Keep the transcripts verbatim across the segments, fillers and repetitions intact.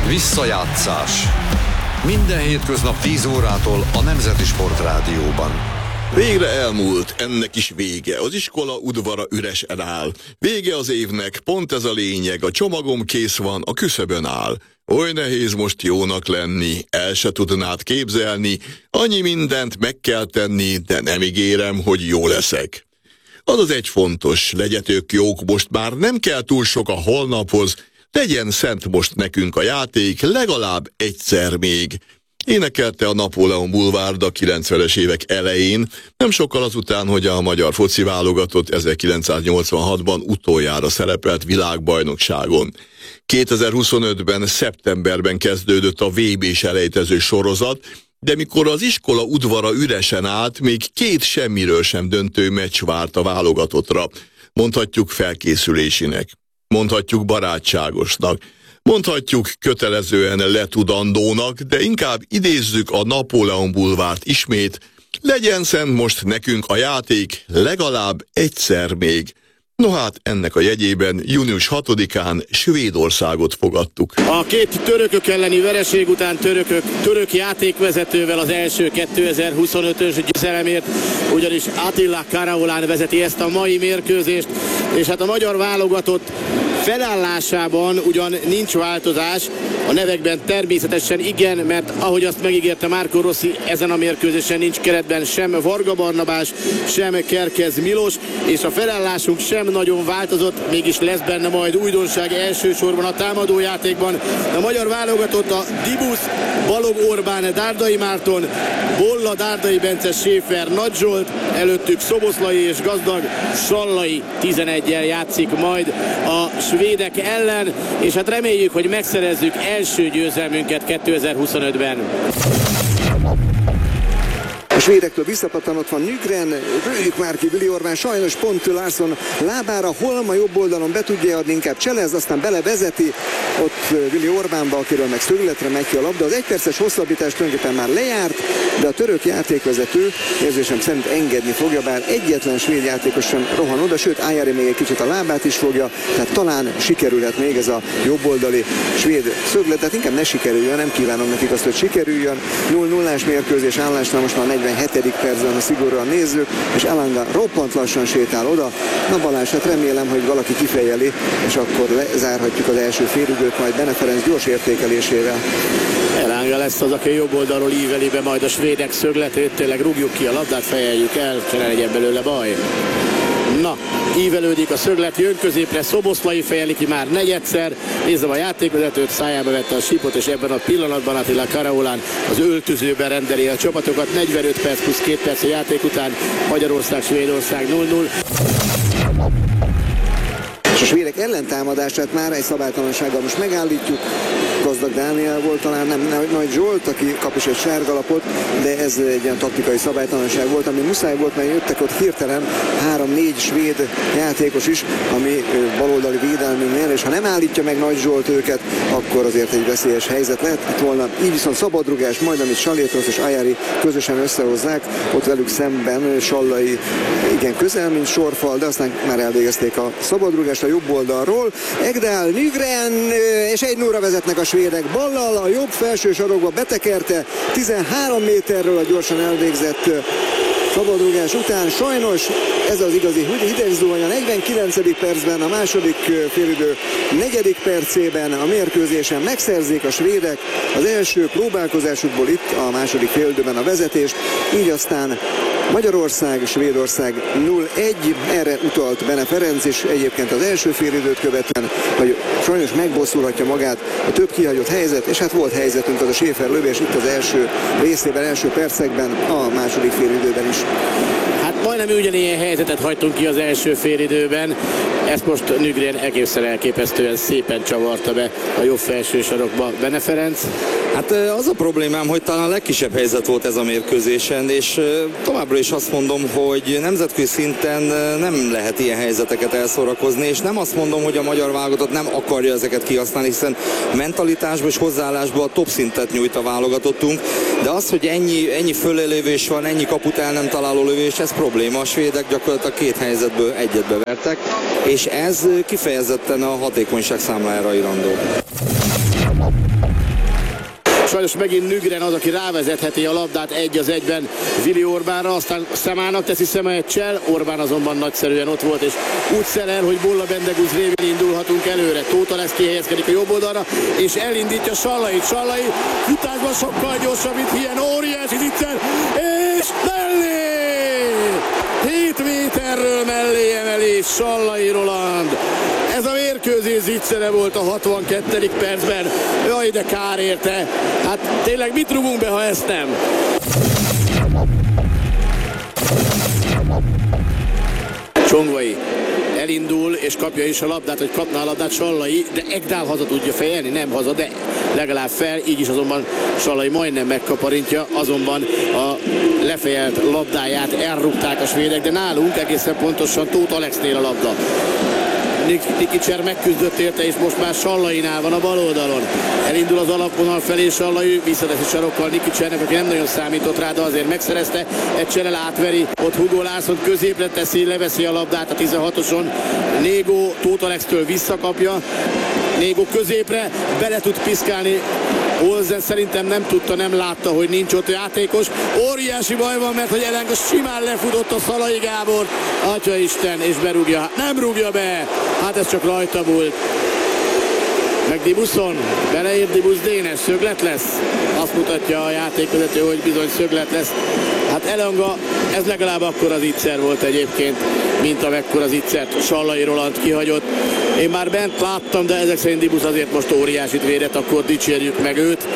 Visszajátszás. Minden hétköznap tíz órától a Nemzeti Sportrádióban. Végre elmúlt, ennek is vége. Az iskola udvara üresen áll. Vége az évnek, pont ez a lényeg. A csomagom kész van, a küszöbön áll. Oly nehéz most jónak lenni, el se tudnád képzelni. Annyi mindent meg kell tenni, de nem ígérem, hogy jó leszek. Az az egy fontos, legyetek jók, most már nem kell túl sok a holnaphoz. Legyen szent most nekünk a játék, legalább egyszer még. Énekelte a Napóleon Boulevard a kilencvenes évek elején, nem sokkal azután, hogy a magyar foci válogatott ezerkilencszáznyolcvanhatban utoljára szerepelt világbajnokságon. kétezer-huszonötben szeptemberben kezdődött a vé bés elejtező sorozat, de mikor az iskola udvara üresen állt, még két semmiről sem döntő meccs várt a válogatottra. Mondhatjuk felkészülésinek, mondhatjuk barátságosnak, mondhatjuk kötelezően letudandónak, de inkább idézzük a Napóleon Boulevard ismét, legyen szent most nekünk a játék, legalább egyszer még. No hát, ennek a jegyében június hatodikán Svédországot fogadtuk. A két törökök elleni vereség után törökök, török játékvezetővel az első kétezer-huszonötös győzelemért, ugyanis Attila Karaolán vezeti ezt a mai mérkőzést, és hát a magyar válogatott felállásában ugyan nincs változás, a nevekben természetesen igen, mert ahogy azt megígérte Marco Rossi, ezen a mérkőzésen nincs keretben sem Varga Barnabás, sem Kerkez Milos, és a felállásunk sem nagyon változott, mégis lesz benne majd újdonság elsősorban a támadójátékban. A magyar válogatott a Dibusz, Balog Orbán, Dárdai Márton, Bolla, Dárdai Bence, Schäfer, Nagy Zsolt, előttük Szoboszlai és gazdag Sallai tizeneggyel játszik majd a svédek ellen, és hát reméljük, hogy megszerezzük első győzelmünket kétezer-huszonötben. A svédektől visszapattanott van Nygren, rőjük már ki Willi Orban, sajnos pont Larsson lábára, Holma jobb oldalon be tudja adni, inkább Cselez, aztán belevezeti ott Willi Orbánba, akiről meg szögletre megy ki a labda. Az egyperces hosszabbítás tulajdonképpen már lejárt, de a török játékvezető érzésem szerint engedni fogja, bár egyetlen svéd játékos sem rohan oda, sőt Ájári még egy kicsit a lábát is fogja, tehát talán sikerülhet még ez a jobboldali svéd szöglet, tehát inkább ne sikerüljön, nem kívánom nekik azt, hogy sikerüljön. nulla nullás mérkőzés állásnál most már negyvenhetedik percben a szigorúan nézzük, és Elanga roppant lassan sétál oda. Na Balázs, hát remélem, hogy valaki kifejeli, és akkor lezárhatjuk az első félidőt, majd Bene Ferenc gyors értékelésével. Elanga lesz az, aki jobb oldalról íveli be majd a svédek szögletét, tényleg rúgjuk ki a labdát, fejeljük el, se ne legyen belőle baj. Na, ívelődik a szöglet, jön középre, Szoboszlai fejeli ki már negyedszer, nézzem a játékvezetőt, szájába vette a sípot, és ebben a pillanatban Attila Karaolán az öltözőben rendeli a csapatokat, negyvenöt perc plusz két perc a játék után, Magyarország, Svédország nulla nulla. És a svédek ellentámadását már egy szabálytalansággal most megállítjuk. Gazdag Dániel volt, talán nem Nagy Zsolt, aki kap is egy sárgalapot, de ez egy ilyen taktikai szabálytalanság volt, ami muszáj volt, mert jöttek ott hirtelen három-négy svéd játékos is, ami baloldali védelmünknél, és ha nem állítja meg Nagy Zsolt őket, akkor azért egy veszélyes helyzet lehet volna. Így viszont szabadrugás, majd amit Salétros és Ájári közösen összehozzák, ott velük szemben Sallai igen közel, mint sorfal, de aztán már elvégezték a szabadrugást a jobb oldalról. Ekdal, Nygren, és egy nulla vezetnek a svédek. Ballal a jobb felső sarokba betekerte, tizenhárom méterről a gyorsan elvégzett szabadrugás után. Sajnos ez az igazi hidegzuhany a negyvenkilencedik percben, a második félidő negyedik percében a mérkőzésen megszerzik a svédek az első próbálkozásukból itt a második félidőben a vezetést, így aztán Magyarország, Svédország nulla egy, erre utalt Bene Ferenc, és egyébként az első félidőt követően, hogy sajnos megbosszulhatja magát a több kihagyott helyzet, és hát volt helyzetünk, az a Schäfer lövés itt az első részében, első percekben, a második félidőben is. Hát majdnem ugyanilyen helyzetet hagytunk ki az első félidőben, ezt most Nygren egészen elképesztően szépen csavarta be a jobb felső sarokba. Bene Ferenc? Hát az a problémám, hogy talán a legkisebb helyzet volt ez a mérkőzésen, és továbbra is azt mondom, hogy nemzetközi szinten nem lehet ilyen helyzeteket elszórakozni, és nem azt mondom, hogy a magyar válogatott nem akarja ezeket kihasználni, hiszen mentalitásban és hozzáállásban a top szintet nyújt a válogatottunk, de az, hogy ennyi, ennyi fölélövés van, ennyi kaput el nem találó lövés, ez probléma. A svédek gyakorlatilag két helyzetből egyet bevertek, és ez kifejezetten a hatékonyság számlájára irandó. Sajnos megint Nygren az, aki rávezetheti a labdát egy az egyben Vili Orbánra, aztán Szemának teszi Szemecsel, Orbán azonban nagyszerűen ott volt, és úgy szerel, hogy Bolla Bendegúz révén indulhatunk előre. Tóth Alex kihelyezkedik a jobb oldalra, és elindítja Sallait. Sallai futásban sokkal gyorsabb, mint ilyen óriási zicser, és mellé! hét méterről mellé emelés Sallai Roland. Ez a mérkőzés zicsere volt a hatvankettedik percben. Jaj, de kár érte. Hát tényleg mit rugunk be, ha ezt nem? Csongvai elindul és kapja is a labdát, hogy kapná a labdát Sallai, de Ekdál haza tudja fejelni, nem haza, de legalább fel, így is azonban Sallai majdnem megkaparintja, azonban a lefejelt labdáját elrúgták a svédek, de nálunk egészen pontosan Tóth Alexnél a labda. Nikicser megküzdött érte, és most már Sallainál van a bal oldalon. Elindul az alapvonal felé Sallai, visszateszi sarokkal Nikicsernek, aki nem nagyon számított rá, de azért megszerezte. Egyszerrel átveri, ott Hugo Larsson középre teszi, leveszi a labdát a tizenhatoson. Négó Tóth Alextől visszakapja. Négó középre, bele tud piszkálni. Olsen szerintem nem tudta, nem látta, hogy nincs ott játékos. Óriási baj van, mert hogy Elanga simán lefutott a Szalai Gábor. Atyaisten, és berúgja. Nem rúgja be. Hát ez csak rajta múlt. Meg Dibuszon, beleír Dibusz Dénes, szöglet lesz. Azt mutatja a játékvezető, hogy bizony szöglet lesz. Hát Elanga, ez legalább akkora zicser volt egyébként, mint amekkora zicsert Sallai Roland kihagyott. Én már bent láttam, de ezek szerint Dibusz azért most óriásit védett, akkor dicsérjük meg őt.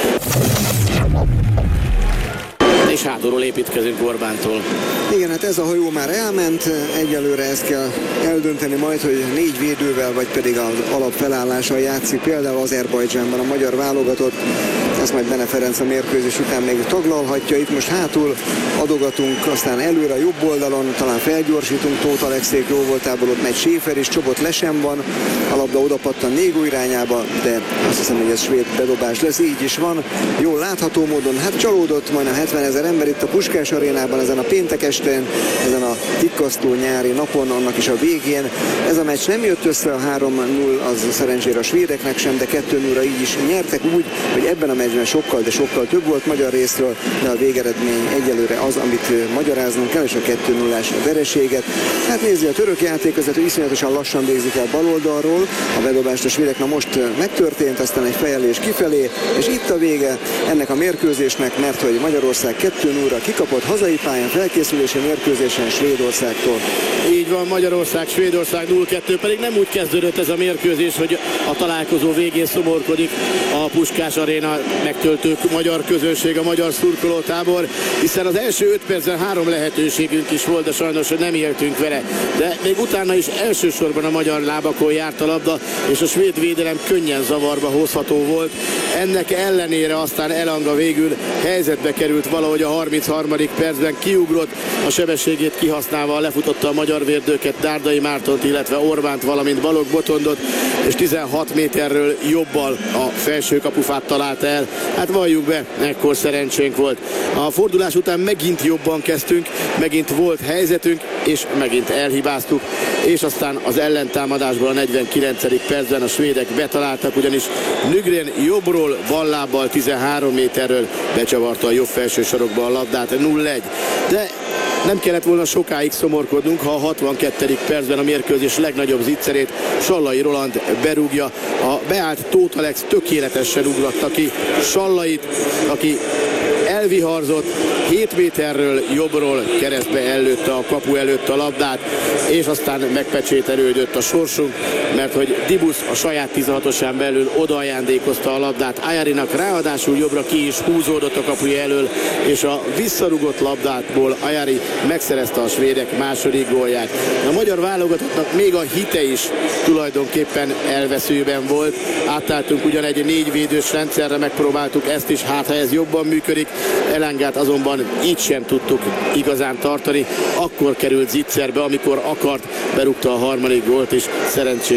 És hátulról építkezünk Orbántól. Igen, hát ez a hajó már elment, egyelőre ezt kell eldönteni majd, hogy négy védővel, vagy pedig az alapfelállással játszik például Azerbajdzsánban a magyar válogatott. Ezt majd Bene Ferenc a mérkőzés után még taglalhatja. Itt most hátul adogatunk, aztán előre a jobb oldalon, talán felgyorsítunk, Tóth Alexék jó voltából, ott megy Schäfer is, Csobot lesen van, a labda odapattan Négó irányába, de azt hiszem, hogy ez svéd bedobás lesz, így is van. Jól látható módon, hát csalódott majdnem hetvenezer ember itt a Puskás arénában ezen a péntek estén, ezen a tikkasztó nyári napon, annak is a végén. Ez a meccs nem jött össze, a három null az szerencsére a svédeknek sem, de kettő nullra így is nyertek úgy, hogy ebben a meccsben sokkal, de sokkal több volt magyar részről, de a végeredmény egyelőre az, amit magyaráznunk kell, és a kettő nullás vereséget. Hát nézi, a török játékvezető iszonyatosan lassan végzik el bal oldalról, a bedobást a svédek na most megtörtént, aztán egy fejelés kifelé, és itt a vége ennek a mérkőzésnek, mert hogy Magyarország kettő nullra kikapott hazai pályán felkészülési mérkőzésen Svédországtól. Így van, Magyarország, Svédország nulla kettő, pedig nem úgy kezdődött ez a mérkőzés, hogy a találkozó végén szomorkodik a Puskás aréna megtöltők magyar közönség, a magyar szurkolótábor, hiszen az első öt percben három lehetőségünk is volt, de sajnos nem éltünk vele. De még utána is elsősorban a magyar lábakon járt a labda, és a svéd védelem könnyen zavarba hozható volt. Ennek ellenére aztán Elanga végül helyzetbe került valahogy a harmincharmadik percben, kiugrott, a sebességét kihasználva lefutotta a magyar védőket, Dárdai Mártont, illetve Orbánt, valamint Balogh Botondot, és tizenhat méterről jobbal a felső kapufát találta el. Hát valljuk be, ekkor szerencsénk volt. A fordulás után megint jobban kezdtünk, megint volt helyzetünk, és megint elhibáztuk, és aztán az ellentámadásból a negyvenkilencedik percben a svédek betaláltak, ugyanis Nygren jobbról ballábbal tizenhárom méterről becsavarta a jobb felső sarokba a labdát, nulla egy. De nem kellett volna sokáig szomorkodnunk, ha a hatvankettedik percben a mérkőzés legnagyobb zicserét Sallai Roland berúgja. A beállt Tóth Alex tökéletesen ugratta ki Sallait, aki elviharzott, hét méterről jobbról keresztbe ellőtte a kapu előtt a labdát, és aztán megpecsételődött a sorsunk, mert hogy Dibusz a saját tizenhatosán belül odaajándékozta a labdát Ajarinak, ráadásul jobbra ki is húzódott a kapuja elől, és a visszarugott labdából Ajari megszerezte a svédek második gólját. A magyar válogatottnak még a hite is tulajdonképpen elveszőben volt. Átálltunk ugyan egy négy védős rendszerre, megpróbáltuk ezt is, hát ha ez jobban működik. Elangát azonban így sem tudtuk igazán tartani. Akkor került zicserbe, amikor akart, berúgta a harmadik gólt, és szerencsére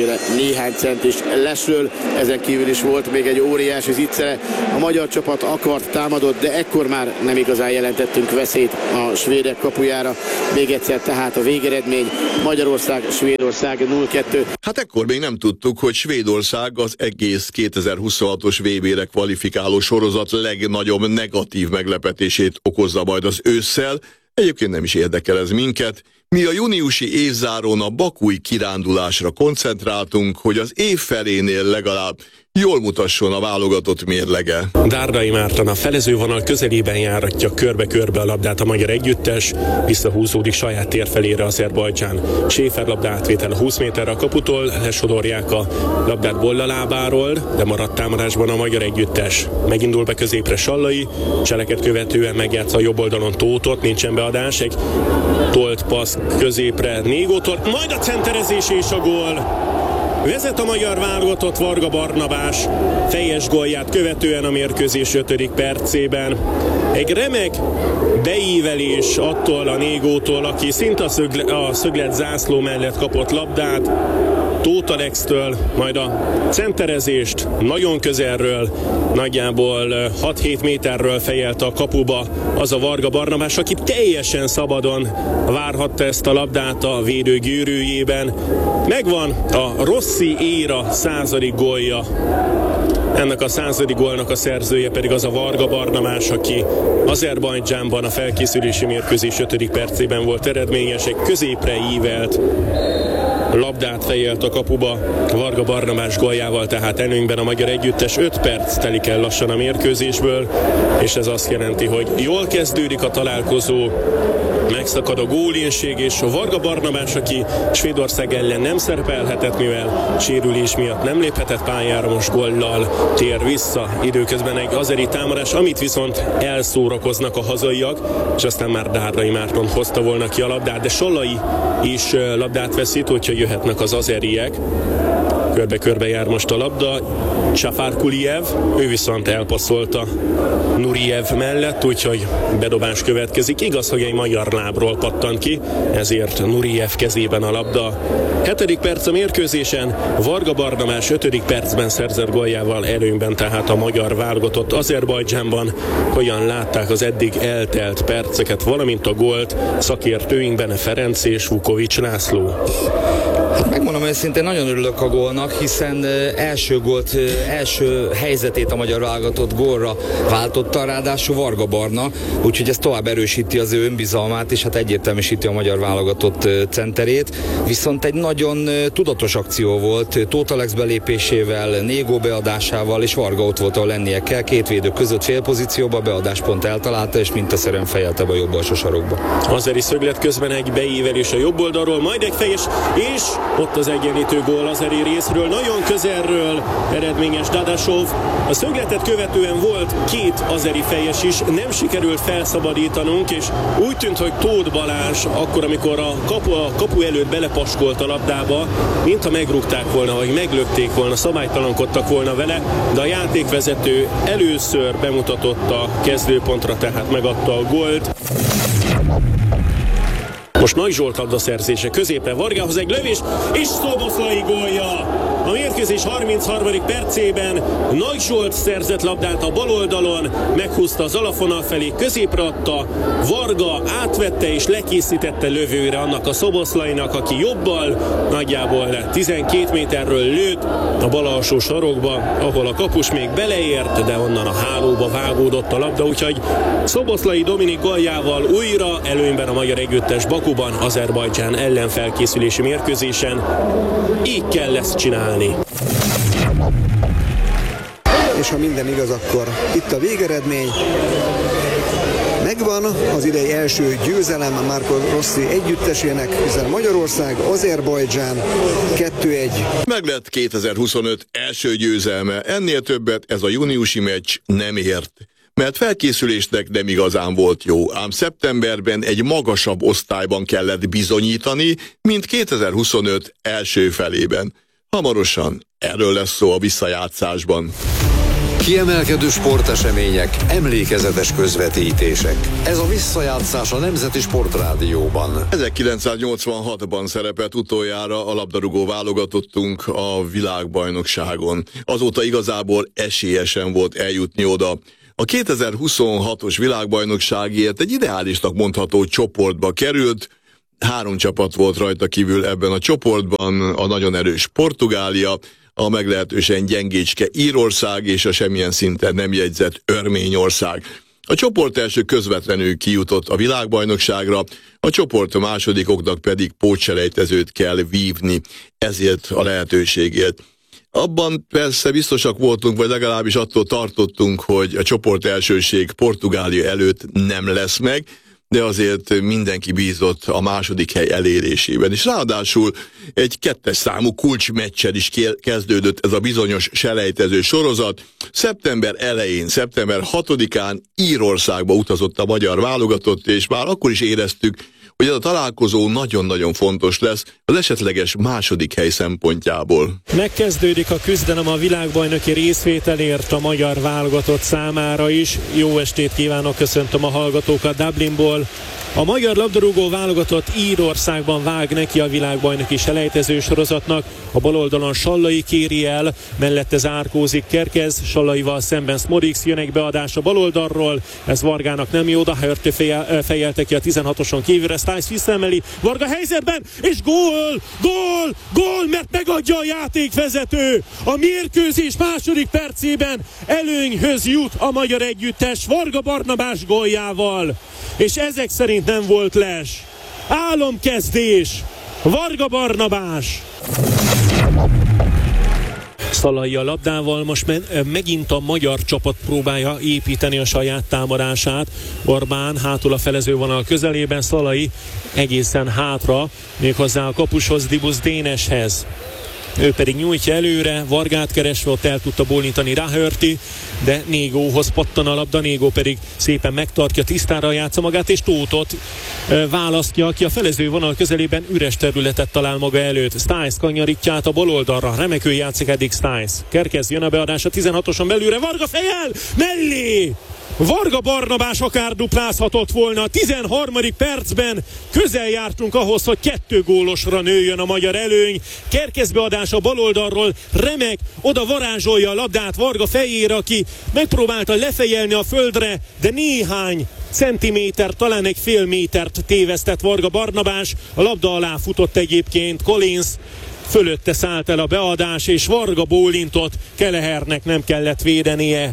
ellenére néhány centis lesről. Ezen kívül is volt még egy óriási zicsere. A magyar csapat akart, támadott, de ekkor már nem igazán jelentettünk veszélyt a svédek kapujára. Még egyszer tehát a végeredmény: Magyarország, Svédország nulla kettő. Hát ekkor még nem tudtuk, hogy Svédország az egész kétezer-huszonhatos vé bére kvalifikáló sorozat legnagyobb negatív meglepetését okozza majd az ősszel. Egyébként nem is érdekel ez minket. Mi a júniusi évzárón a bakúi kirándulásra koncentráltunk, hogy az év felénél legalább jól mutasson a válogatott mérlege. Dárdai Márton a felezővonal közelében járatja körbe-körbe a labdát a magyar együttes, visszahúzódik saját tér felére Azerbajdzsán. Schäfer labda átvétel húsz méterre a kaputól, lesodorják a labdát Bolla lábáról, de maradt támadásban a magyar együttes. Megindul be középre Sallai, cseleket követően megjátsza a jobb oldalon Tótot, nincsen beadás, egy tolt passz középre Négótól, majd a centerezés és a gól. Vezet a magyar válogatott Varga Barnabás fejes gólját követően a mérkőzés ötödik percében. Egy remek beívelés attól a Négótól, aki szinte a, szögle, a szöglet zászló mellett kapott labdát, Tóth Alextől, majd a centerezést nagyon közelről, nagyjából hat-hét méterről fejelte a kapuba az a Varga Barnabás, aki teljesen szabadon várhatta ezt a labdát a védő gyűrűjében. Megvan a Rossi éra századik gólja. Ennek a századik gólnak a szerzője pedig az a Varga Barnabás, aki Azerbajdzsánban a felkészülési mérkőzés ötödik percében volt eredményes, egy középre ívelt labdát fejelt a kapuba Varga Barnabás góljával, tehát előnyben a magyar együttes. öt perc telik el lassan a mérkőzésből, és ez azt jelenti, hogy jól kezdődik a találkozó, megszakad a gólinség, és a Varga Barnabás, aki Svédország ellen nem szerepelhetett, mivel sérülés miatt nem léphetett pályára, most góllal tér vissza. Időközben egy azeri támadás, amit viszont elszórakoznak a hazaiak, és aztán már Dárdai Márton hozta volna ki a labdát, de Sallai is labdát veszít, úgyhogy jöhetnek az azeriek. Körbe-körbe jár most a labda. Csafarkuliev, ő viszont elpasszolta Nuriev mellett, úgyhogy bedobás következik. Igaz, hogy egy magyar lábról pattant ki, ezért Nuriev kezében a labda. Hetedik perc a mérkőzésen, Varga Barnabás ötödik percben szerzett góljával előnyben tehát a magyar válogatott Azerbajdzsánban. Hogyan látták az eddig eltelt perceket, valamint a gólt szakértőink Bene Ferenc és Vukovics László? Hát megmondom őszintén, nagyon örülök a gólnak, hiszen első gólt, első helyzetét a magyar válogatott gólra váltotta, ráadásul Varga Barna, úgyhogy ez tovább erősíti az ő önbizalmát, és hát egyértelműsíti a magyar válogatott centerét. Viszont egy nagyon tudatos akció volt, Tóth Alex belépésével, Négó beadásával, és Varga ott volt, ahol lennie kell, két védő között félpozícióba, beadáspont eltalálta, és mintaszerűen fejelte be a jobb alsó sarokba. Azeri szöglet közben egy beívelés a jobb oldalról, majd egy fejes, és ott az egyenlítő gól azeri részről, nagyon közelről eredményes Dadasov. A szögletet követően volt két azeri fejes is, nem sikerült felszabadítanunk, és úgy tűnt, hogy Tóth Balázs akkor, amikor a kapu, a kapu előtt belepaskolt a labdába, mintha megrúgták volna, vagy meglökték volna, szabálytalankodtak volna vele, de a játékvezető először bemutatott a kezdőpontra, tehát megadta a gólt. Most Nagy Zsolt labdaszerzése középre, Vargához egy lövés, és Szoboszlai gólja! A mérkőzés harmincharmadik percében Nagy Zsolt szerzett labdát a bal oldalon, meghúzta az alafonal felé, középre adta, Varga átvette és lekészítette lövőre annak a Szoboszlainak, aki jobbal nagyjából tizenkét méterről lőtt a bal alsó sarokba, ahol a kapus még beleért, de onnan a hálóba vágódott a labda, úgyhogy Szoboszlai Dominik góljával újra előnyben a magyar együttes Bakuban, Azerbajdzsán ellen felkészülési mérkőzésen. Így kell ezt csinálni. És ha minden igaz, akkor itt a végeredmény. Megvan az idei első győzelem Marco Rossi együttesének, hiszen Magyarország, Azerbajdzsán kettő egy. Meg lett kétezer-huszonöt első győzelme, ennél többet ez a júniusi meccs nem ért. Mert felkészülésnek nem igazán volt jó, ám szeptemberben egy magasabb osztályban kellett bizonyítani, mint kétezer-huszonöt első felében. Hamarosan erről lesz szó a visszajátszásban. Kiemelkedő sportesemények, emlékezetes közvetítések. Ez a visszajátszás a Nemzeti Sportrádióban. ezerkilencszáznyolcvanhatban szerepelt utoljára a labdarúgó válogatottunk a világbajnokságon. Azóta igazából esélyesen volt eljutni oda. A kétezer-huszonhatos világbajnokságért egy ideálisnak mondható csoportba került. Három csapat volt rajta kívül ebben a csoportban, a nagyon erős Portugália, a meglehetősen gyengécske Írország és a semmilyen szinten nem jegyzett Örményország. A csoport első közvetlenül kijutott a világbajnokságra, a csoport másodikoknak pedig pótselejtezőt kell vívni, ezért a lehetőségért. Abban persze biztosak voltunk, vagy legalábbis attól tartottunk, hogy a csoport elsőség Portugália előtt nem lesz meg, de azért mindenki bízott a második hely elérésében. És ráadásul egy kettes számú kulcsmeccsel is kezdődött ez a bizonyos selejtező sorozat. Szeptember elején, szeptember hatodikán Írországba utazott a magyar válogatott, és már akkor is éreztük, hogy ez a találkozó nagyon-nagyon fontos lesz az esetleges második hely szempontjából. Megkezdődik a küzdelem a világbajnoki részvételért a magyar válogatott számára is. Jó estét kívánok, köszöntöm a hallgatókat Dublinból. A magyar labdarúgó válogatott Írországban vág neki a világbajnoki selejtező sorozatnak. A bal oldalon Sallai kéri el, mellette zárkózik Kerkez, Sallaival szemben Smorix, jön egy beadás a bal oldalról, ez Vargának nem jó, Daherty fejel, fejelte ki a tizenhatoson kívülre, Stiles visszaemeli, Varga helyzetben, és gól, gól, gól, mert megadja a játékvezető. A mérkőzés második percében előnyhöz jut a magyar együttes Varga Barnabás góljával. És ezek szerint nem volt les. Álomkezdés. Varga Barnabás. Szalai a labdával, most me- megint a magyar csapat próbálja építeni a saját támadását. Orbán hátul a felezővonal közelében, Szalai egészen hátra, méghozzá a kapushoz, Dibusz Déneshez. Ő pedig nyújtja előre, Vargát keresve, ott el tudta bólintani Daherty, de Négóhoz pattan a labda, Négó pedig szépen megtartja, tisztára játsza magát, és Tóthot e, választja, aki a felező vonal közelében üres területet talál maga előtt. Stiles kanyarítja át a bal oldalra, remekül játszik eddig Stiles. Kerkez, jön a beadás a tizenhatoson belülre, Varga fejel, mellé! Varga Barnabás akár duplázhatott volna. A tizenharmadik percben közel jártunk ahhoz, hogy kettő gólosra nőjön a magyar előny. Kerkez beadás a bal oldalról, remek, oda varázsolja a labdát Varga fejére, aki megpróbálta lefejelni a földre, de néhány centiméter, talán egy fél métert tévesztett Varga Barnabás. A labda alá futott egyébként Collins, fölötte szállt el a beadás, és Varga bólintott, Kelehernek nem kellett védenie.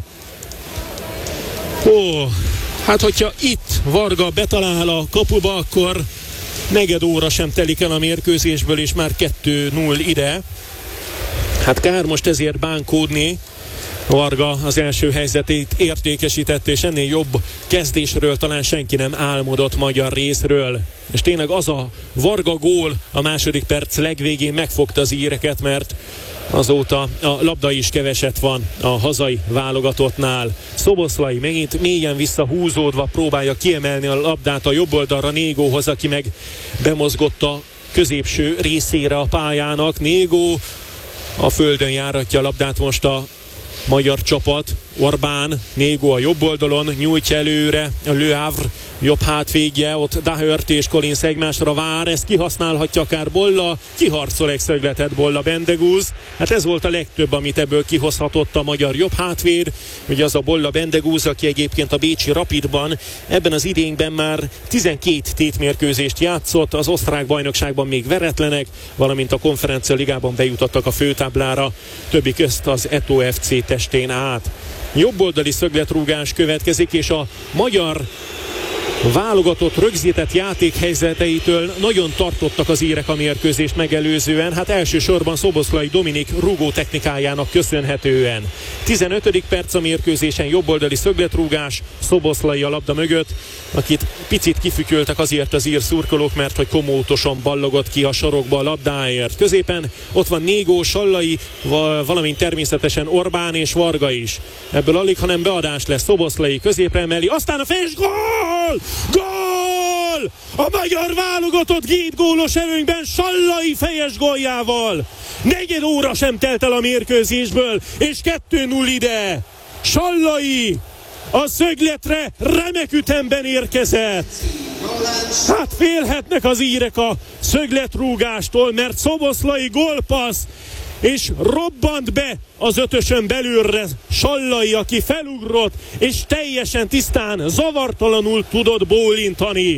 Ó, hát hogyha itt Varga betalál a kapuba, akkor negyed óra sem telik el a mérkőzésből, és már kettő null ide. Hát kár most ezért bánkódni. Varga az első helyzetét értékesítette, és ennél jobb kezdésről talán senki nem álmodott magyar részről. És tényleg az a Varga gól a második perc legvégén megfogta az íreket, mert azóta a labda is keveset van a hazai válogatottnál. Szoboszlai megint mélyen visszahúzódva próbálja kiemelni a labdát a jobb oldalra Négóhoz, aki meg bemozgott a középső részére a pályának. Négó a földön járatja a labdát most a magyar csapat. Orbán, Négó a jobb oldalon nyújtja előre, a Le Havre jobb hátvégje, ott Daherty és Collins egymásra vár, ezt kihasználhatja akár Bolla, kiharcol egy szögletet Bolla Bendegúz. Hát ez volt a legtöbb, amit ebből kihozhatott a magyar jobb hátvéd, ugye az a Bolla Bendegúz, aki egyébként a bécsi Rapidban ebben az idényben már tizenkét tétmérkőzést játszott, az osztrák bajnokságban még veretlenek, valamint a Konferencia Ligában bejutottak a főtáblára, többi közt az Eto ef cé testén át. Jobboldali szögletrúgás következik, és a magyar válogatott rögzített játékhelyzeteitől nagyon tartottak az írek a mérkőzést megelőzően, hát elsősorban Szoboszlai Dominik rúgó technikájának köszönhetően. tizenötödik perc a mérkőzésen, jobboldali szögletrúgás, Szoboszlai a labda mögött, akit picit kifütyöltek azért az ír szurkolók, mert hogy komótosan ballogott ki a sarokba a labdáért. Középen ott van Négó, Sallai, valamint természetesen Orbán és Varga is. Ebből alig, hanem beadás lesz, Szoboszlai középre emeli, aztán a fejes gól! Gól! A magyar válogatott két gólos előnyben Sallai fejes góljával. Negyed óra sem telt el a mérkőzésből, és kettő null ide. Sallai a szögletre remek ütemben érkezett. Hát félhetnek az írek a szögletrúgástól, mert Szoboszlai gólpassz, és robbant be az ötösön belülre Sallai, aki felugrott, és teljesen tisztán, zavartalanul tudott bólintani.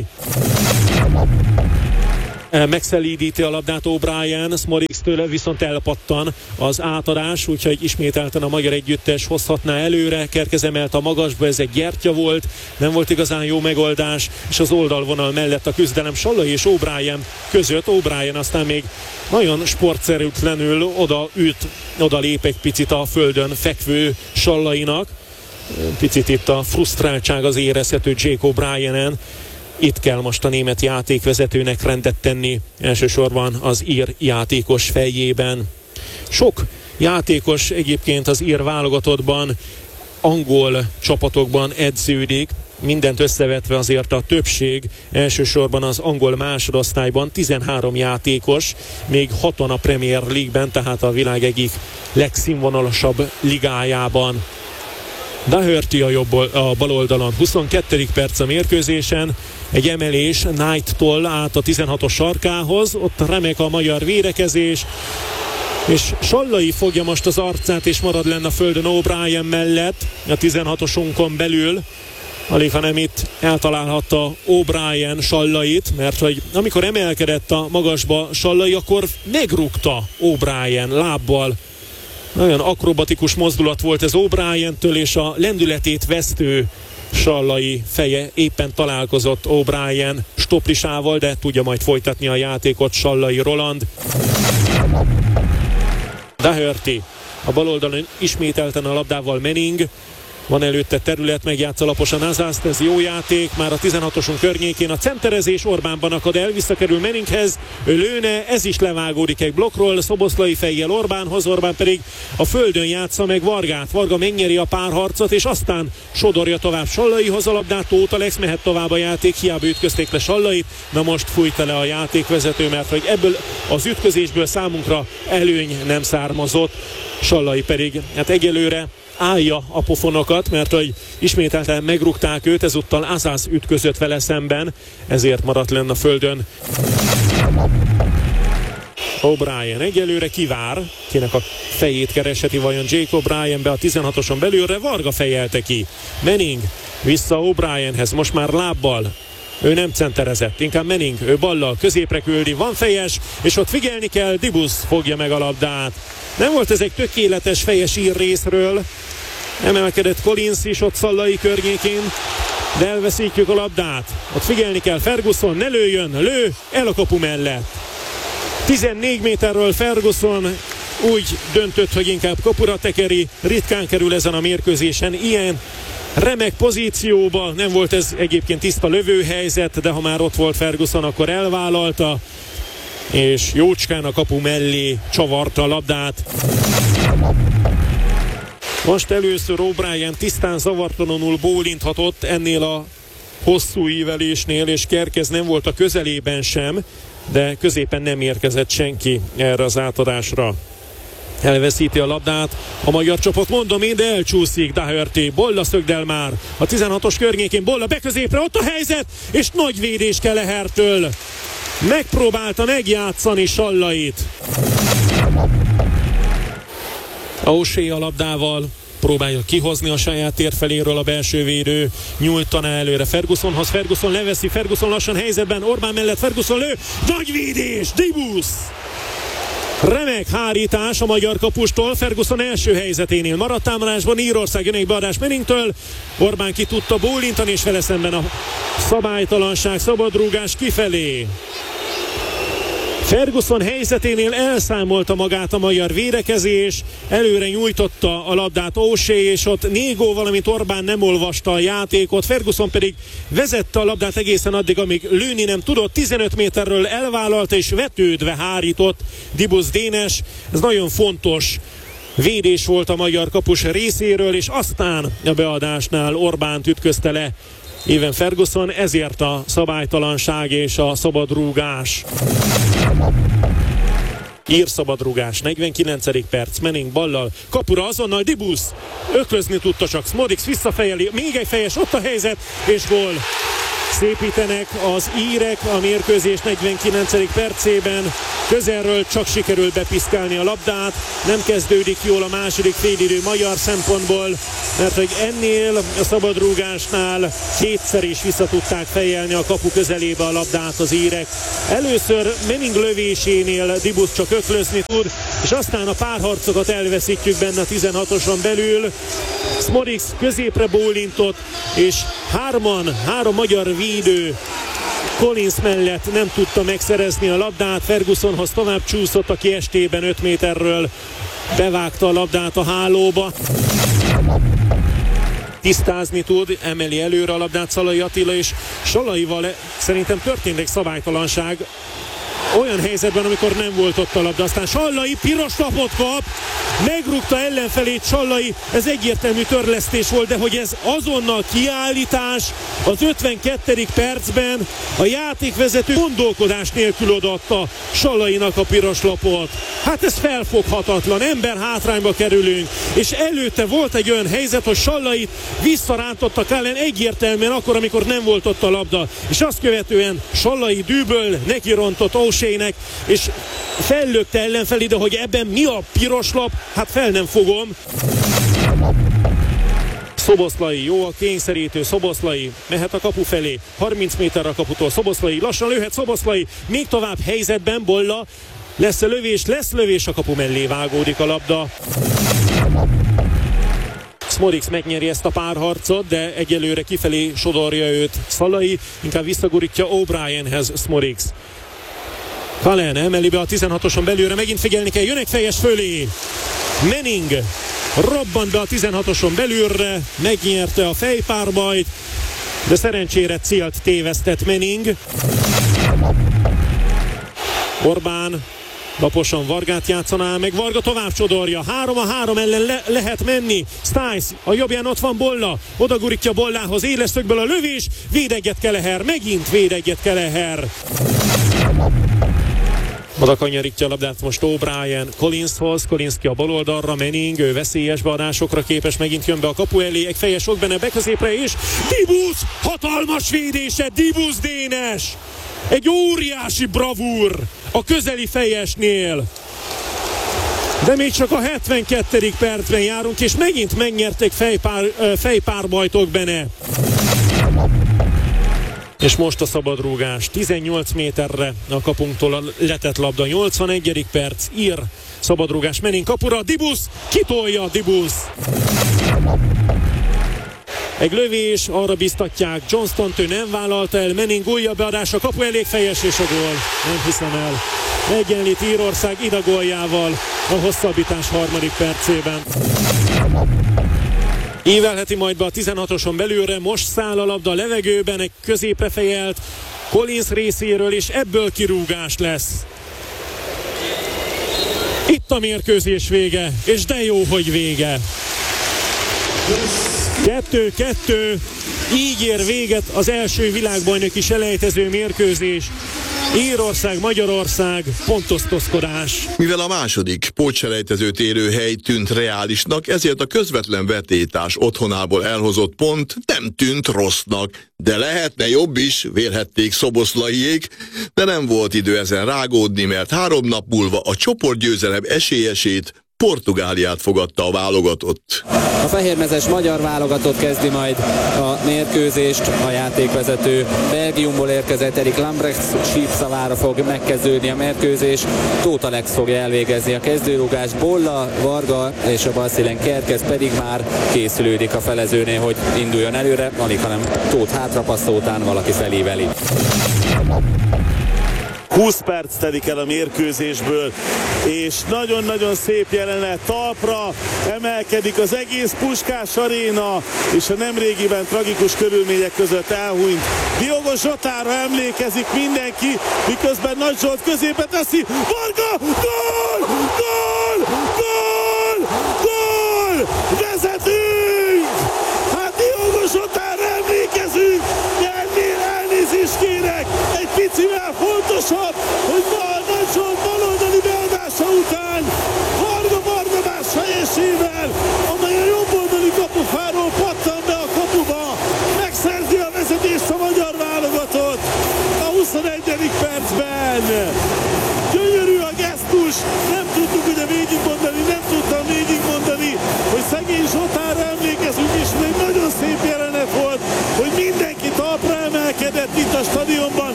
Megszelídíti a labdát O'Brien, Smorigstől viszont elpattan az átadás, úgyhogy ismételten a magyar együttes hozhatná előre. Kerkez emelt a magasba, ez egy gyertya volt, nem volt igazán jó megoldás, és az oldalvonal mellett a küzdelem Sallai és O'Brien között. O'Brien aztán még nagyon sportszerűtlenül oda üt, oda lép egy picit a földön fekvő Sallainak. Picit itt a frusztráltság az érezhető Jake O'Brienen. Itt kell most a német játékvezetőnek rendet tenni, elsősorban az ír játékos fejében. Sok játékos egyébként az ír válogatottban, angol csapatokban edződik, mindent összevetve azért a többség, elsősorban az angol másodosztályban tizenhárom játékos, még hatan a Premier League-ben, tehát a világ egyik legszínvonalasabb ligájában. Doherty a, jobb, a bal oldalon, huszonkettedik perc a mérkőzésen, egy emelés Knight-tól át a tizenhatos sarkához, ott remek a magyar védekezés, és Sallai fogja most az arcát, és marad lenne a földön O'Brien mellett, a tizenhatosunkon belül. Alig, hanem itt eltalálhatta O'Brien Sallait, mert hogy amikor emelkedett a magasba Sallai, akkor megrúgta O'Brien lábbal. Nagyon akrobatikus mozdulat volt ez O'Brientől, és a lendületét vesztő Sallai feje éppen találkozott O'Brien stoplisával, de tudja majd folytatni a játékot Sallai Roland. Doherty a bal oldalon ismételten a labdával Manning. Van előtte terület, megjátsza laposan Azast, ez jó játék, már a tizenhatosunk környékén a centerezés, Orbánban akad el, visszakerül Manninghez, ő lőne, ez is levágódik egy blokkról, Szoboszlai fejjel Orbánhoz, Orbán pedig a földön játsza meg Vargát, Varga megnyeri a párharcot, és aztán sodorja tovább Sallaihoz a labdát, Tóth Alex mehet tovább a játék, hiába ütközték le Sallait, na most fújta le a játékvezető, mert hogy ebből az ütközésből számunkra előny nem származott, Sallai pedig hát egyelőre állja a pofonokat, mert hogy ismételten megrúgták őt, ezúttal Azaz ütközött vele szemben, ezért maradt lenne a földön. O'Brien egyelőre kivár, kinek a fejét keresheti vajon Jake O'Brien be a tizenhatoson belülre, Varga fejelte ki. Manning vissza O'Brienhez, most már lábbal. Ő nem centerezett, inkább Manning, ő ballal középre küldi, van fejes, és ott figyelni kell, Dibus fogja meg a labdát. Nem volt ez egy tökéletes fejes ír részről, emelkedett Collins is ott Sallai környékén, de elveszítjük a labdát. Ott figyelni kell, Ferguson ne lőjön, lő el a kapu mellett. tizennégy méterről Ferguson úgy döntött, hogy inkább kapura tekeri, ritkán kerül ezen a mérkőzésen ilyen remek pozícióba, nem volt ez egyébként tiszta lövőhelyzet, de ha már ott volt Ferguson, akkor elvállalta, és jócskán a kapu mellé csavarta a labdát. Most először O'Brien tisztán zavartalanul bólinthatott ennél a hosszú ívelésnél, és Kerkez nem volt a közelében sem, de középen nem érkezett senki erre az átadásra. Elveszíti a labdát a magyar csapat, mondom én, de elcsúszik Doherty, Bolla szögdel már a tizenhatos környékén, Bolla beközépre, ott a helyzet, és nagy védés Kelehertől. Megpróbálta megjátszani Sallait. O'Shea a labdával próbálja kihozni a saját tér feléről a belső védő, nyújtaná előre Fergusonhoz, Ferguson leveszi, Ferguson lassan helyzetben, Orbán mellett Ferguson lő, nagy védés, Dibus! Remek hárítás a magyar kapustól, Ferguson első helyzeténél maradt támadásban, Írország jön egy beadás Manningtől, Orbán ki tudta bólintani, és vele szemben a szabálytalanság, szabadrúgás kifelé. Ferguson helyzeténél elszámolta magát a magyar védekezés, előre nyújtotta a labdát O'Shea, és ott Négó, valamint Orbán nem olvasta a játékot, Ferguson pedig vezette a labdát egészen addig, amíg lőni nem tudott, tizenöt méterről elvállalta és vetődve hárított Dibus Dénes. Ez nagyon fontos védés volt a magyar kapus részéről, és aztán a beadásnál Orbánt ütközte le Evan Ferguson, ezért a szabálytalanság és a szabadrúgás. Ír szabadrugás, negyvenkilencedik perc, Manning ballal, kapura azonnal Dibus, öklözni tudta csak, Smodics visszafejeli, még egy fejes, ott a helyzet, és gól. Szépítenek az írek a mérkőzés negyvenkilencedik percében, közelről csak sikerül bepiszkálni a labdát, nem kezdődik jól a második félidő magyar szempontból, mert hogy ennél a szabadrúgásnál kétszer is vissza tudták fejelni a kapu közelébe a labdát az írek. Először Manning lövésénél Dibus csak öklözni tud, és aztán a párharcokat elveszítjük benne a tizenhatoson belül. Smodics középre bólintott, és hárman, három magyar védő Collins mellett nem tudta megszerezni a labdát. Fergusonhoz tovább csúszott, aki estében öt méterről bevágta a labdát a hálóba. Tisztázni tud, emeli előre a labdát Szalai Attila, és Salaival szerintem történt egy szabálytalanság olyan helyzetben, amikor nem volt ott a labda. Aztán Sallai piros lapot kap, megrúgta ellenfelét Sallai, ez egyértelmű törlesztés volt, de hogy ez azonnal kiállítás az ötvenkettedik percben a játékvezető gondolkodás nélkül odaadta Sallainak a piros lapot. Hát ez felfoghatatlan, ember hátrányba kerülünk, és előtte volt egy olyan helyzet, hogy Sallait visszarántotta Cullen egyértelműen akkor, amikor nem volt ott a labda, és azt követően Sallai dűböl, neki rontott O'Shea-nek, és fellökte ellenfelé, de hogy ebben mi a piros lap, hát fel nem fogom. Szoboszlai, jó a kényszerítő, Szoboszlai mehet a kapu felé, harminc méterre a kaputól, Szoboszlai, lassan lőhet Szoboszlai, még tovább helyzetben, Bolla, lesz a lövés, lesz lövés, a kapu mellé vágódik a labda. Smodics megnyeri ezt a párharcot, de egyelőre kifelé sodorja őt Szalai, inkább visszagurítja O'Brienhez Smodics. Cullen emeli be a tizenhatoson belőle, megint figyelni kell, jön egy fejes fölé. Manning robbant be a tizenhatoson belülre, megnyerte a fejpárbajt, de szerencsére célt tévesztett Manning. Orbán laposan Vargát játszaná meg, Varga tovább csodorja, három a három ellen le- lehet menni. Stiles, a jobbján ott van Bolla, odagurítja Bollához, élesztökből a lövés, védeget Keleher, megint védeget Keleher. Oda kanyarítja a labdát most O'Brien Collinshoz, Collins ki a bal oldalra, Manning, ő veszélyes beadásokra képes, megint jön be a kapu elé, egy fejes ott benne beközépre, és Dibus, hatalmas védése, Dibus Dénes! Egy óriási bravúr a közeli fejesnél. De még csak a hetvenkettedik percben járunk, és megint megnyerték fejpár, fejpárbajtok benne. És most a szabadrúgás tizennyolc méterre a kapunktól a letett labda, nyolcvanegyedik perc, ír szabadrúgás, Manning kapura, Dibus, kitolja Dibus. Egy lövés, arra biztatják Johnstont, ő nem vállalta el, Manning újabb beadása, kapu elég fejes, és a gól. Nem hiszem el. Egyenlít Írország Ida góljával a hosszabbítás harmadik percében. Ívelheti majd be a tizenhatoson belülre, most száll a labda a levegőben, egy középre fejelt Collins részéről, és ebből kirúgás lesz. Itt a mérkőzés vége, és de jó, hogy vége. kettő-kettő, így ér véget az első világbajnoki selejtező mérkőzés. Írország, Magyarország, pontosztozkodás. Mivel a második pótselejtezőt érő hely tűnt reálisnak, ezért a közvetlen vetétás otthonából elhozott pont nem tűnt rossznak. De lehetne jobb is, vélhették Szoboszlaiék, de nem volt idő ezen rágódni, mert három nap múlva a csoportgyőzelem esélyesét, Portugáliát fogadta a válogatott. A fehérmezes magyar válogatott kezdi majd a mérkőzést, a játékvezető Belgiumból érkezett Erik Lambrecht sípszavára fog megkezdődni a mérkőzés. Tóth Alex fogja elvégezni a kezdőrúgást, Bolla, Varga és a balszélen Kerkez pedig már készülődik a felezőnél, hogy induljon előre, alig hanem Tóth hátrapasszó után valaki felíveli. húsz perc telik el a mérkőzésből, és nagyon-nagyon szép jelenet, talpra emelkedik az egész Puskás aréna, és a nemrégiben tragikus körülmények között elhunyt Diogo Jotára emlékezik mindenki, miközben Nagy Zsolt középe teszi, Varga, gól, gól, gól, gól, vezetünk! Hát Diogo Jotára emlékezünk, de ennél elnézést kérek, egy picivel fontosabb, hogy ma a Nagy Zsolt baloldali beadása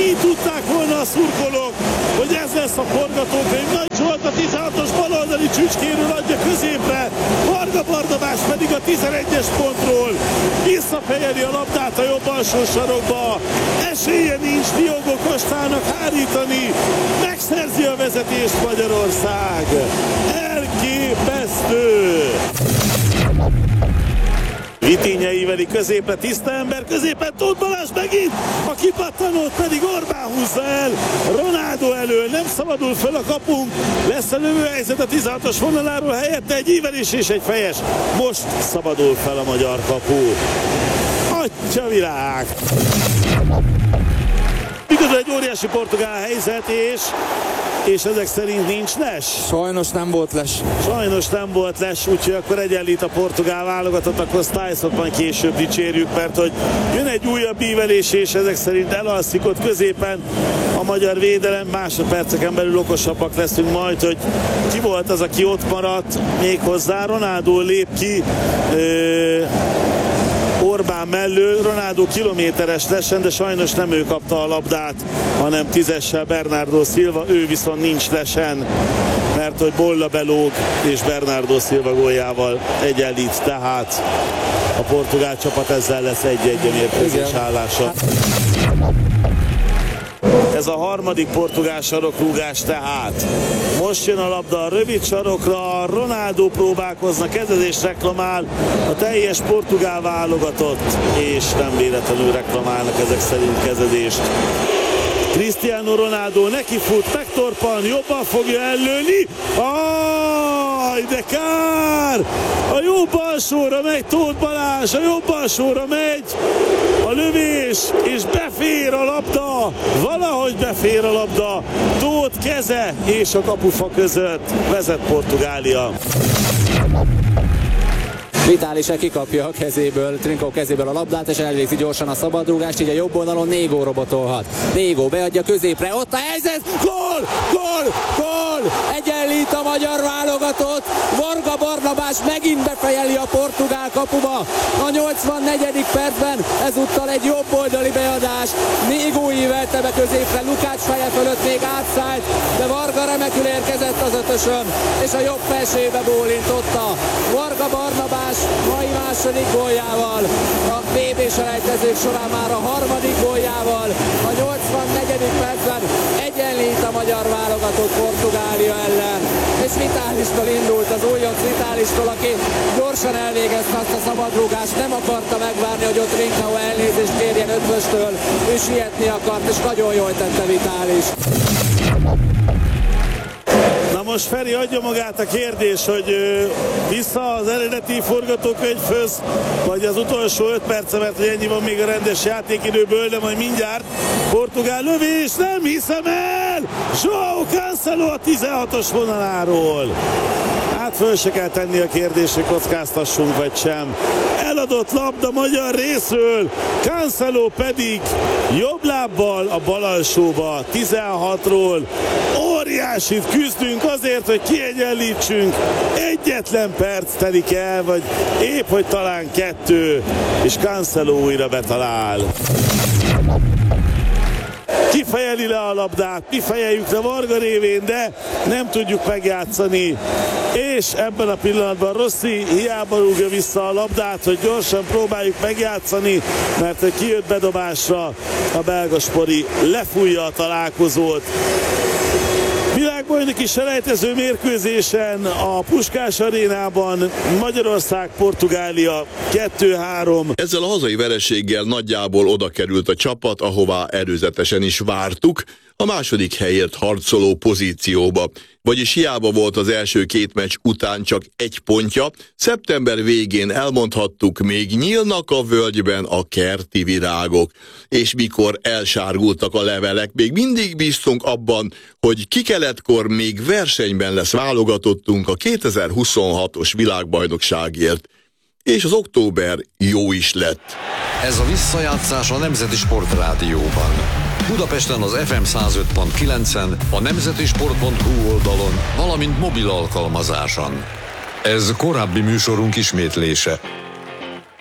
így tudták volna a szurkolók, hogy ez lesz a forgatókönyv. Nagy Zsolt a tizenhatos baloldali csücskéről adja középre, Varga Barnabás pedig a tizenegyes pontról visszafejeli a labdát a jobb alsó sarokba. Esélye nincs Diogo Costának hárítani, megszerzi a vezetést Magyarország. Elképesztő! Vitinha íveli középre, tiszta ember, középen Tóth Balázs megint, a kipattanót pedig Orbán húzza el, Ronaldo elől, nem szabadul föl a kapunk, lesz a lövőhelyzet a tizenhatos vonaláról, helyette egy ívelés és egy fejes, most szabadul fel a magyar kapu. Atya világ! Igazán egy óriási portugál helyzet, és és ezek szerint nincs les. Sajnos nem volt les. Sajnos nem volt les, úgyhogy akkor egyenlít a portugál válogatott, akkor Stiles-ot majd később dicsérjük, mert hogy jön egy újabb ívelés, és ezek szerint elalszik ott középen a magyar védelem. Másodperceken belül okosabbak leszünk majd, hogy ki volt az, aki ott maradt, méghozzá Ronaldo lép ki ö, Orbán mellől, Ronaldo kilométeres lesen, de sajnos nem ő kapta a labdát, hanem tízessel Bernardo Silva, ő viszont nincs lesen, mert hogy Bolla belóg, és Bernardo Silva góljával egyenlít, tehát a portugál csapat ezzel lesz egy-egy a mérkőzés állása. Ez a harmadik portugál sarokrúgás tehát. Most jön a labda a rövid sarokra, Ronaldo próbálkozna, kezezést reklamál a teljes portugál válogatott, és nem véletlenül reklamálnak ezek szerint kezezést. Cristiano Ronaldo neki fut, megtorpan, jobban fogja ellőni. Aj, de kár! A jobb alsóra megy Tóth Balázs, a jobb alsóra megy a lövés, és befér a labda, valahogy befér a labda, Tóth keze és a kapufa között, vezet Portugália. Vitális kikapja a kezéből, Trincão kezéből a labdát, és elvégzi gyorsan a szabadrúgást, így a jobb oldalon Négó robotolhat. Négó beadja középre, ott a helyzet, gól, gól, gól, egyenlít a magyar válogatott, Varga Barnabás megint befejeli a portugál kapuba, a nyolcvannegyedik percben, ezúttal egy jobb oldali beadás, Négó ívelte be középre, Lukács feje fölött még átszállt, de Varga remekül érkezett az ötösön, és a jobb felsébe bólintotta. Varga Barnabás mai második góljával, a bé bé-selejtezők során már a harmadik góljával, a nyolcvannegyedik percben egyenlít a magyar válogatott Portugália ellen, és Vitálistól indult, az újonc Vitálistól, aki gyorsan elvégezte azt a szabadrúgást, nem akarta megvárni, hogy ott Trincão elnézést kérjen ötvöstől, ő sietni akart, és nagyon jól tette Vitális. Na most Feri, adja magát a kérdés, hogy ö, vissza az eredeti forgatókönyvhöz, vagy az utolsó öt perce, mert hogy ennyi van még a rendes játékidőből, de majd mindjárt portugál lövés, nem hiszem el! João Cancelo a tizenhatos vonaláról. Hát föl se kell tenni a kérdést, hogy kockáztassunk vagy sem. Eladott labda magyar részről, Cancelo pedig jobb lábbal a bal alsóba, tizenhatról. Óriásit küzdünk azért, hogy kiegyenlítsünk. Egyetlen perc telik el, vagy épp, hogy talán kettő, és Cancelo újra betalál. Ki fejeli le a labdát, mi fejeljük le Varga révén, de nem tudjuk megjátszani. És ebben a pillanatban Rossi hiába rúgja vissza a labdát, hogy gyorsan próbáljuk megjátszani, mert hogy kijött bedobásra, a belga Spori lefújja a találkozót. Világbajnoki selejtező mérkőzésen a Puskás arénában Magyarország-Portugália kettő három. Ezzel a hazai vereséggel nagyjából oda került a csapat, ahová előzetesen is vártuk, a második helyért harcoló pozícióba. Vagyis hiába volt az első két meccs után csak egy pontja, szeptember végén elmondhattuk, még nyílnak a völgyben a kerti virágok. És mikor elsárgultak a levelek, még mindig bíztunk abban, hogy kikeletkor még versenyben lesz válogatottunk a kétezer-huszonhatos világbajnokságért. És az október jó is lett. Ez a visszajátszás a Nemzeti Sport Rádióban. Budapesten az ef em száz öt pont kilencen, a nemzetisport pont hu oldalon, valamint mobil alkalmazáson. Ez korábbi műsorunk ismétlése.